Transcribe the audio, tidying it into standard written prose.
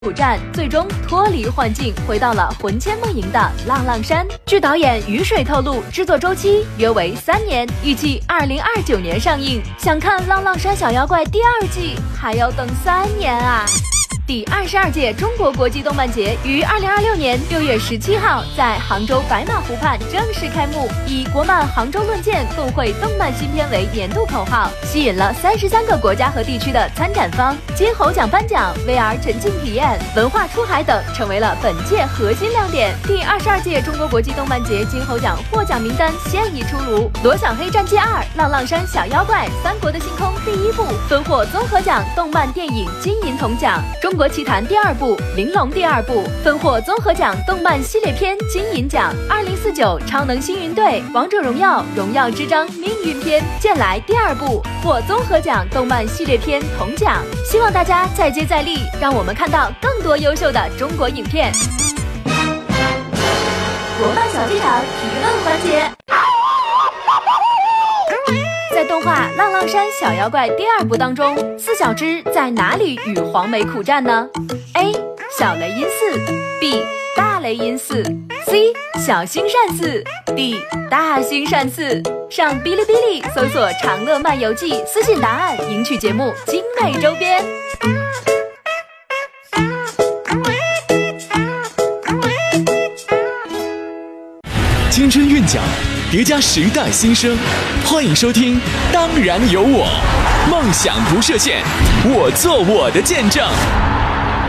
苦战，最终脱离幻境，回到了魂牵梦萦的浪浪山。据导演雨水透露，制作周期约为3年，预计2029年上映。想看《浪浪山小妖怪》第2季，还要等3年啊！第22届中国国际动漫节于2026年6月17号在杭州白马湖畔正式开幕，以国漫杭州论剑共绘动漫新片为年度口号，吸引了33个国家和地区的参展方。金猴奖颁奖、VR 沉浸体验、文化出海等成为了本届核心亮点。第22届中国国际动漫节金猴奖获奖名单现已出炉，《罗小黑战记2》、《浪浪山小妖怪》、《三国的星空》第1部分获综合奖动漫电影金银铜奖，中国奇谭第2部、玲珑第2部分获综合奖动漫系列片金银奖。2049超能星云队、王者荣耀、荣耀之章命运篇、剑来第2部获综合奖动漫系列片铜奖。希望大家再接再厉，让我们看到更多优秀的中国影片。国漫小剧场提问环节。在动画《浪浪山小妖怪》第2部当中，四小只在哪里与黄眉苦战呢？ A. 小雷音寺 B. 大雷音寺 C. 小兴善寺 D. 大兴善寺。上哔哩哔哩搜索《长乐漫游记》，私信答案，赢取节目精美周边。 青春韵脚，叠加时代新生，欢迎收听《当然有我》，梦想不设限，我做我的见证。